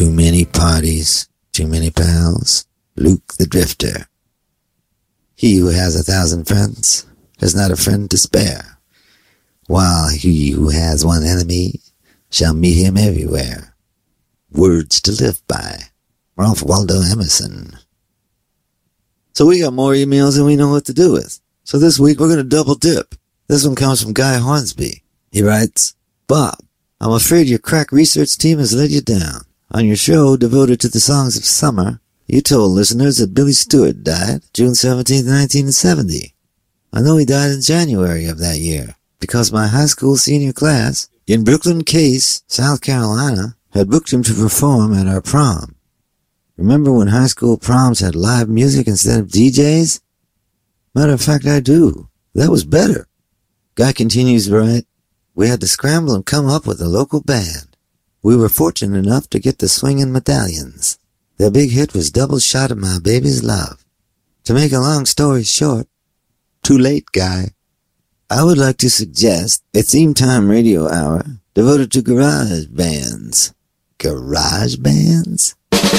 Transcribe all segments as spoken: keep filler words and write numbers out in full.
Too many parties, too many pals. Luke the Drifter. He who has a thousand friends has not a friend to spare, while he who has one enemy shall meet him everywhere. Words to live by. Ralph Waldo Emerson. So we got more emails than we know what to do with. So this week we're going to double dip. This one comes from Guy Hornsby. He writes, Bob, I'm afraid your crack research team has let you down. On your show devoted to the songs of summer, you told listeners that Billy Stewart died June seventeenth, nineteen seventy. I know he died in January of that year because my high school senior class in Brooklyn Case, South Carolina, had booked him to perform at our prom. Remember when high school proms had live music instead of D Js? Matter of fact, I do. That was better. Guy continues to write, we had to scramble and come up with a local band. We were fortunate enough to get the Swingin' Medallions. Their big hit was Double Shot of My Baby's Love. To make a long story short, too late, Guy. I would like to suggest a theme time radio hour devoted to garage bands. Garage bands?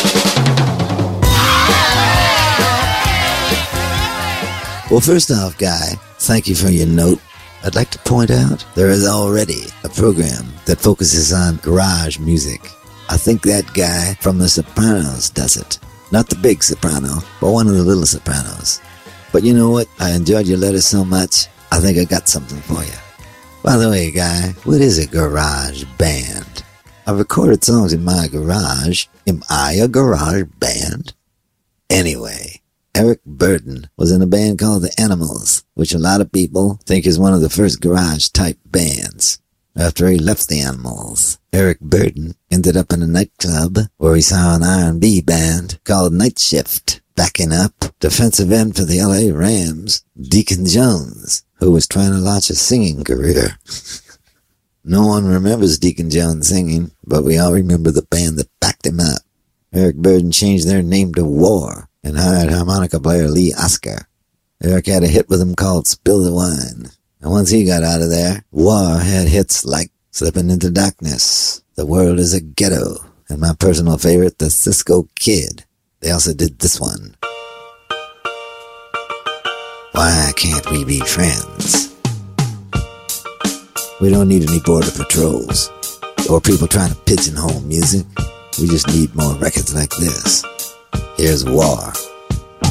Well, first off, Guy, thank you for your note. I'd like to point out there is already a program that focuses on garage music. I think that guy from The Sopranos does it. Not the big soprano, but one of the little sopranos. But you know what? I enjoyed your letter so much, I think I got something for you. By the way, Guy, what is a garage band? I've recorded songs in my garage. Am I a garage band? Anyway, Eric Burdon was in a band called The Animals, which a lot of people think is one of the first garage-type bands. After he left The Animals, Eric Burdon ended up in a nightclub where he saw an R and B band called Night Shift, backing up defensive end for the L A Rams, Deacon Jones, who was trying to launch a singing career. No one remembers Deacon Jones singing, but we all remember the band that backed him up. Eric Burdon changed their name to War and hired harmonica player Lee Oscar. Eric had a hit with him called Spill the Wine. And once he got out of there, War had hits like Slipping into Darkness, The World is a Ghetto, and my personal favorite, The Cisco Kid. They also did this one. Why can't we be friends? We don't need any border patrols or people trying to pigeonhole music. We just need more records like this. Here's War.